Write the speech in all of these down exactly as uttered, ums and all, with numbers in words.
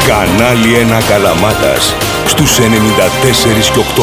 Κανάλι ένα Καλαμάτας στους ενενήντα τέσσερα και οκτώ.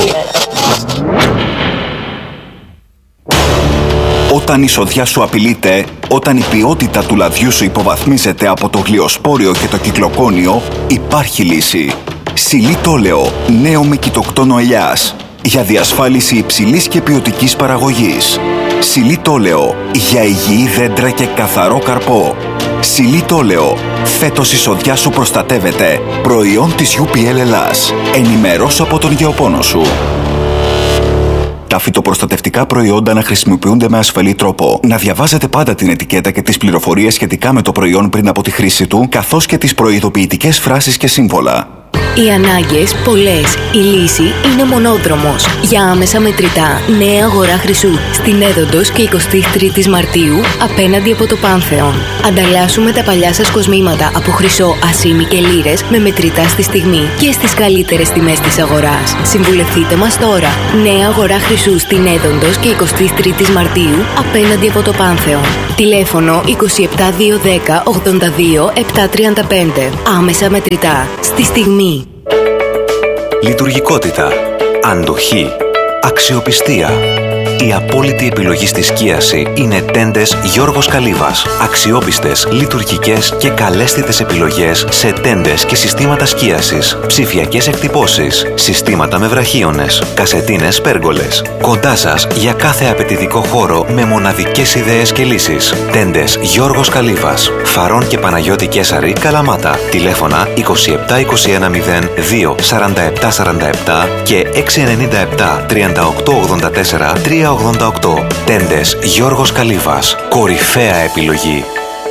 Όταν η σοδιά σου απειλείται, όταν η ποιότητα του λαδιού σου υποβαθμίζεται από το γλιοσπόριο και το κυκλοκόνιο, υπάρχει λύση. Σιλίτολεο, νέο με κοιτοκτόνο ελιάς, για διασφάλιση υψηλής και ποιοτικής παραγωγής. Σιλίτολεο, για υγιή δέντρα και καθαρό καρπό. Σιλίτολεο, φέτος η σοδιά σου προστατεύεται. Προϊόν της γιου πι ελ Ελλάς. Ενημερώσου από τον γεωπόνο σου. Τα φυτοπροστατευτικά προϊόντα να χρησιμοποιούνται με ασφαλή τρόπο. Να διαβάζετε πάντα την ετικέτα και τις πληροφορίες σχετικά με το προϊόν πριν από τη χρήση του, καθώς και τις προειδοποιητικές φράσεις και σύμβολα. Οι ανάγκες πολλές. Η λύση είναι μονόδρομος. Για άμεσα μετρητά, νέα αγορά Χρυσού στην Έδοντος και εικοστή τρίτη Μαρτίου απέναντι από το Πάνθεον. Ανταλλάσσουμε τα παλιά σας κοσμήματα από χρυσό, ασήμι και λίρες με μετρητά στη στιγμή και στις καλύτερες τιμές της αγοράς. Συμβουλευτείτε μας τώρα. Νέα αγορά Χρυσού στην Έδοντος και εικοστή τρίτη Μαρτίου απέναντι από το Πάνθεον. Τηλέφωνο είκοσι επτά διακόσια δέκα ογδόντα δύο επτακόσια τριάντα πέντε. Άμεσα μετρητά. Στη στιγμή. Λειτουργικότητα, αντοχή, αξιοπιστία. Η απόλυτη επιλογή στη σκίαση είναι τέντες Γιώργος Καλύβας. Αξιόπιστες, λειτουργικές και καλέσθητες επιλογές σε τέντες και συστήματα σκίασης, ψηφιακές εκτυπώσεις, συστήματα με βραχίονες, κασετίνες πέργολες. Κοντά σας για κάθε απαιτητικό χώρο με μοναδικές ιδέες και λύσεις. Τέντες Γιώργος Καλύβας. Φαρών και Παναγιώτη Κέσαρη, Καλαμάτα. Τηλέφωνα είκοσι επτά είκοσι ένα μηδέν δύο σαράντα επτά σαράντα επτά και έξι εννιά επτά τριάντα οκτώ ογδόντα τέσσερα τρία ογδόντα οκτώ. Τέντες Γιώργος Καλύβας. Κορυφαία επιλογή.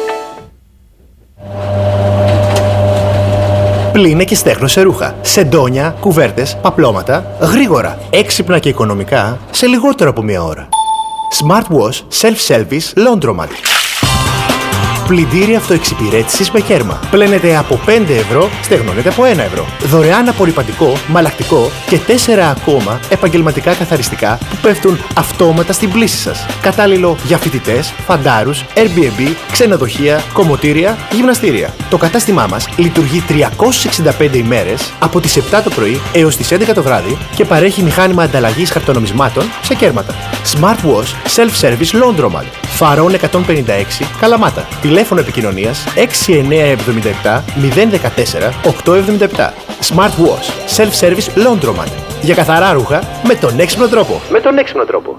Πλύνε και στέχνωσε ρούχα, σεντόνια, κουβέρτες, παπλώματα, γρήγορα, έξυπνα και οικονομικά, σε λιγότερο από μία ώρα. Smart Wash Self-Service Laundromat. Πλυντήρια αυτοεξυπηρέτησης με κέρμα. Πλένετε από πέντε ευρώ, στεγνώνετε από ένα ευρώ. Δωρεάν απορρυπαντικό, μαλακτικό και τέσσερα ακόμα επαγγελματικά καθαριστικά που πέφτουν αυτόματα στην πλύση σας. Κατάλληλο για φοιτητές, φαντάρους, Airbnb, ξενοδοχεία, κομμωτήρια, γυμναστήρια. Το κατάστημά μας λειτουργεί τριακόσιες εξήντα πέντε ημέρες από τις επτά το πρωί έως τις έντεκα το βράδυ και παρέχει μηχάνημα ανταλλαγής χαρτονομισμάτων σε κέρματα. Smart Wash Self-Service Laundromat. Φαρών εκατόν πενήντα έξι, Καλαμάτα. Τηλέφωνο επικοινωνίας έξι εννιά επτά επτά μηδέν ένα τέσσερα οκτώ επτά επτά. Smart Wash Self-Service Laundromat. Για καθαρά ρούχα με τον έξυπνο τρόπο. Με τον έξυπνο τρόπο.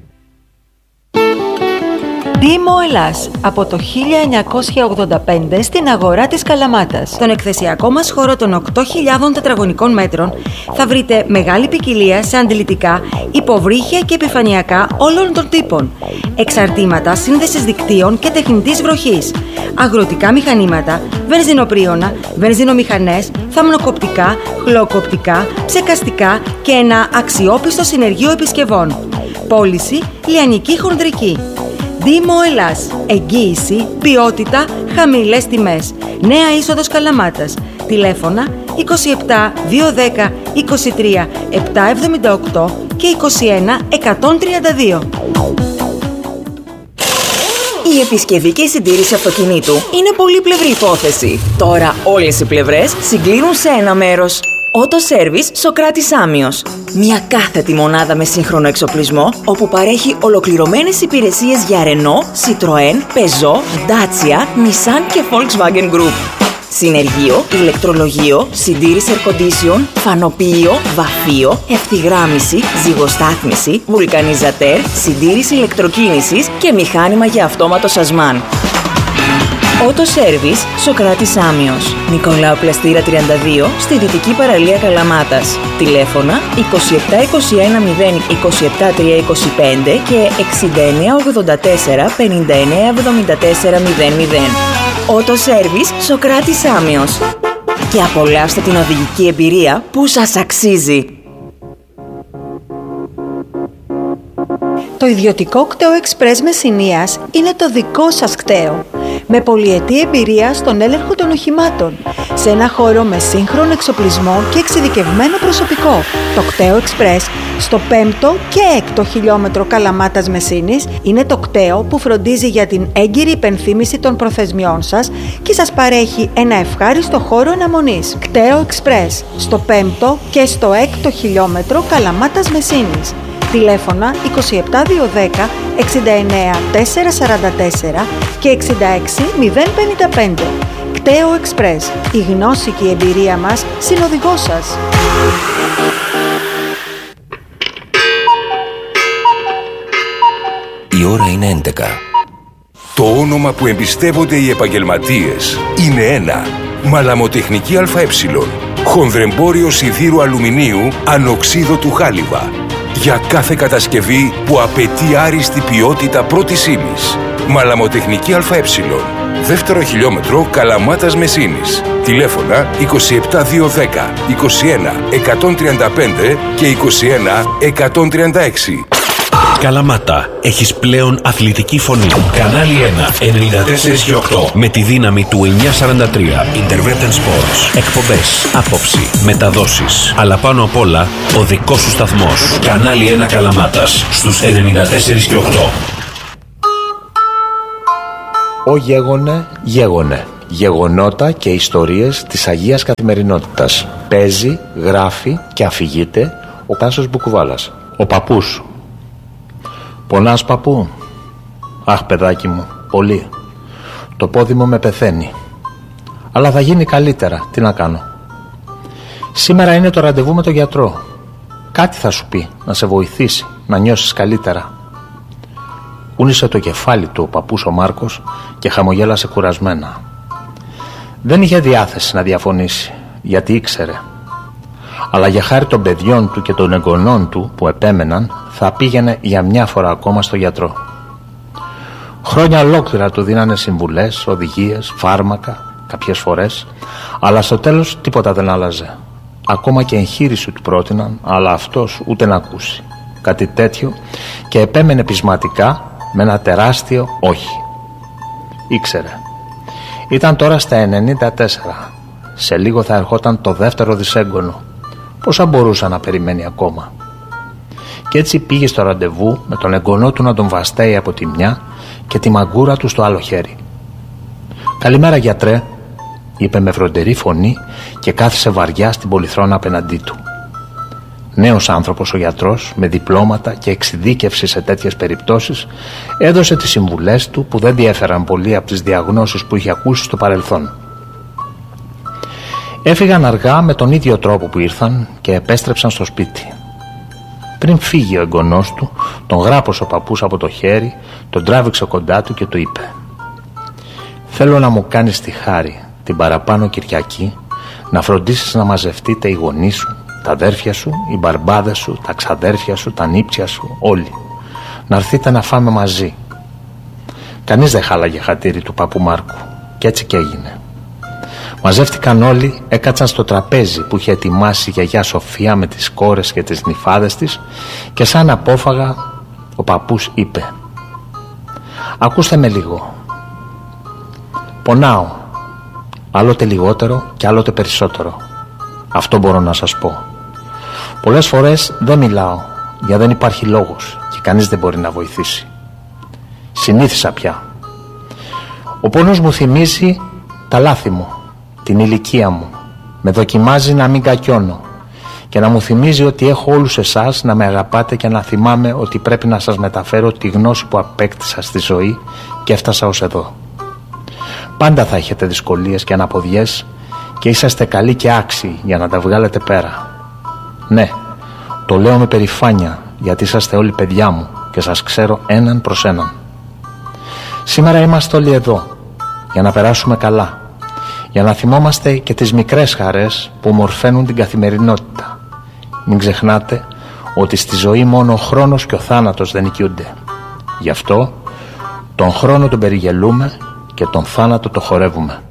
Δήμο Ελλάς, από το χίλια εννιακόσια ογδόντα πέντε στην αγορά της Καλαμάτας. Στον εκθεσιακό μας χώρο των οκτώ χιλιάδων τετραγωνικών μέτρων θα βρείτε μεγάλη ποικιλία σε αντιλητικά, υποβρύχια και επιφανειακά όλων των τύπων. Εξαρτήματα σύνδεσης δικτύων και τεχνητής βροχής. Αγροτικά μηχανήματα, βενζινοπρίωνα, βενζινομηχανές, θαμνοκοπτικά, χλωκοπτικά, ψεκαστικά και ένα αξιόπιστο συνεργείο επισκευών. Πώληση λιανική χονδρική. Δήμο Ελλάς. Εγγύηση, ποιότητα, χαμηλές τιμές. Νέα είσοδος Καλαμάτας. Τηλέφωνα είκοσι επτά διακόσια δέκα είκοσι τρία επτακόσια εβδομήντα οκτώ και είκοσι ένα εκατόν τριάντα δύο. Η επισκευή και η συντήρηση αυτοκινήτου είναι πολύπλευρη υπόθεση. Τώρα όλες οι πλευρές συγκλίνουν σε ένα μέρος. Auto Service Σοκράτης Άμιος. Μια κάθετη μονάδα με σύγχρονο εξοπλισμό, όπου παρέχει ολοκληρωμένες υπηρεσίες για Renault, Citroën, Peugeot, Dacia, Nissan και Volkswagen Group. Συνεργείο, ηλεκτρολογείο, συντήρηση air condition, φανοποιείο, βαφείο, ευθυγράμμιση, ζυγοστάθμιση, βουλκανιζατέρ, συντήρηση ηλεκτροκίνησης και μηχάνημα για αυτόματο σασμάν. Auto Service Σοκράτης Άμιος. Νικολάου Πλαστήρα τριάντα δύο στη Δυτική Παραλία Καλαμάτας. Τηλέφωνα είκοσι επτά είκοσι ένα μηδέν είκοσι επτά τριακόσια είκοσι πέντε και εξήντα εννιά ογδόντα τέσσερα πενήντα εννιά εβδομήντα τέσσερα μηδέν μηδέν. Auto Service Σοκράτης Άμιος. Και απολαύστε την οδηγική εμπειρία που σας αξίζει. Το ιδιωτικό κτέο Express Μεσσηνίας είναι το δικό σας κτέο. με πολυετή εμπειρία στον έλεγχο των οχημάτων, σε ένα χώρο με σύγχρονο εξοπλισμό και εξειδικευμένο προσωπικό. Το κτέο Express, στο πέμπτο και έκτο χιλιόμετρο Καλαμάτας Μεσίνης, είναι το κτέο που φροντίζει για την έγκυρη υπενθύμηση των προθεσμιών σας και σας παρέχει ένα ευχάριστο χώρο αναμονής. Κτέο Express, στο πέμπτο και στο έκτο χιλιόμετρο Καλαμάτας Μεσίνης. Τηλέφωνα είκοσι επτά διακόσια δέκα εξήντα εννέα τετρακόσια σαράντα τέσσερα και εξήντα έξι μηδέν πενήντα πέντε. Κτέο Express. Η γνώση και η εμπειρία μας συνοδηγός σας. Η ώρα είναι έντεκα. Το όνομα που εμπιστεύονται οι επαγγελματίες είναι ένα. Μαλαμοτεχνική ΑΕ. Χονδρεμπόριο σιδήρου αλουμινίου ανοξίδωτου χάλιβα. Για κάθε κατασκευή που απαιτεί άριστη ποιότητα πρώτης ύλης. Μαλαμοτεχνική ΑΕ. Δεύτερο χιλιόμετρο Καλαμάτας Μεσίνης. Τηλέφωνα είκοσι επτά διακόσια δέκα είκοσι ένα εκατόν τριάντα πέντε και είκοσι ένα εκατόν τριάντα έξι. Καλαμάτα, έχεις πλέον αθλητική φωνή. Κανάλι ένα, ενενήντα τέσσερα και οκτώ. Με τη δύναμη του εννιακόσια σαράντα τρία. Intervention Sports. Εκπομπές, άποψη, μεταδόσεις. Αλλά πάνω απ' όλα, ο δικός σου σταθμός. Κανάλι ένα Καλαμάτας, στους ενενήντα τέσσερα και οκτώ. Ο γέγονε, γέγονε. Γεγονότα και ιστορίες της Αγίας Καθημερινότητας. Παίζει, γράφει και αφηγείται ο Τάσος Μπουκουβάλας. Ο παππούς. Πονάς, παππού? Αχ, παιδάκι μου, πολύ. Το πόδι μου με πεθαίνει. Αλλά θα γίνει καλύτερα, τι να κάνω. Σήμερα είναι το ραντεβού με τον γιατρό. Κάτι θα σου πει, να σε βοηθήσει, να νιώσεις καλύτερα. Κούνησε το κεφάλι του ο παππούς ο Μάρκος και χαμογέλασε κουρασμένα. Δεν είχε διάθεση να διαφωνήσει, γιατί ήξερε. Αλλά για χάρη των παιδιών του και των εγγονών του που επέμεναν, θα πήγαινε για μια φορά ακόμα στο γιατρό. Χρόνια ολόκληρα του δίνανε συμβουλές, οδηγίες, φάρμακα, κάποιες φορές, αλλά στο τέλος τίποτα δεν άλλαζε. Ακόμα και εγχείρηση του πρότειναν, αλλά αυτός ούτε να ακούσει. Κάτι τέτοιο, και επέμενε πεισματικά με ένα τεράστιο όχι. Ήξερε. Ήταν τώρα στα ενενήντα τέσσερα. Σε λίγο θα ερχόταν το δεύτερο δισέγγωνο. Πόσα μπορούσα να περιμένει ακόμα. Κι έτσι πήγε στο ραντεβού με τον εγγονό του να τον βαστέει από τη μια και τη μαγκούρα του στο άλλο χέρι. «Καλημέρα, γιατρέ», είπε με φροντερή φωνή και κάθισε βαριά στην πολυθρόνα απέναντί του. Νέος άνθρωπος ο γιατρός, με διπλώματα και εξειδίκευση σε τέτοιες περιπτώσεις, έδωσε τις συμβουλές του που δεν διέφεραν πολύ από τις διαγνώσεις που είχε ακούσει στο παρελθόν. Έφυγαν αργά με τον ίδιο τρόπο που ήρθαν και επέστρεψαν στο σπίτι. Πριν φύγει ο εγγονός του, τον γράπωσε ο παππούς από το χέρι, τον τράβηξε κοντά του και του είπε: «Θέλω να μου κάνεις τη χάρη την παραπάνω Κυριακή να φροντίσεις να μαζευτείτε οι γονείς σου, τα αδέρφια σου, οι μπαρμπάδες σου, τα ξαδέρφια σου, τα νύψια σου, όλοι. Να έρθετε να φάμε μαζί». Κανείς δεν χάλαγε χατήρι του παππού Μάρκου και έτσι και έγινε. Μαζεύτηκαν όλοι, έκατσαν στο τραπέζι που είχε ετοιμάσει η γιαγιά Σοφία με τις κόρες και τις νυφάδες της και σαν απόφαγα ο παππούς είπε: «Ακούστε με λίγο. Πονάω, άλλοτε λιγότερο και άλλοτε περισσότερο. Αυτό μπορώ να σας πω. Πολλές φορές δεν μιλάω, για δεν υπάρχει λόγος και κανείς δεν μπορεί να βοηθήσει. Συνήθισα πια. Ο πόνος μου θυμίζει τα λάθη μου, την ηλικία μου. Με δοκιμάζει να μην κακιώνω και να μου θυμίζει ότι έχω όλους εσάς να με αγαπάτε και να θυμάμαι ότι πρέπει να σας μεταφέρω τη γνώση που απέκτησα στη ζωή και έφτασα ως εδώ. Πάντα θα έχετε δυσκολίες και αναποδιές και είσαστε καλοί και άξιοι για να τα βγάλετε πέρα. Ναι, το λέω με περηφάνεια γιατί είσαστε όλοι παιδιά μου και σας ξέρω έναν προς έναν. Σήμερα είμαστε όλοι εδώ για να περάσουμε καλά, για να θυμόμαστε και τις μικρές χαρές που μορφαίνουν την καθημερινότητα. Μην ξεχνάτε ότι στη ζωή μόνο ο χρόνος και ο θάνατος δεν νικιούνται. Γι' αυτό τον χρόνο τον περιγελούμε και τον θάνατο το χορεύουμε.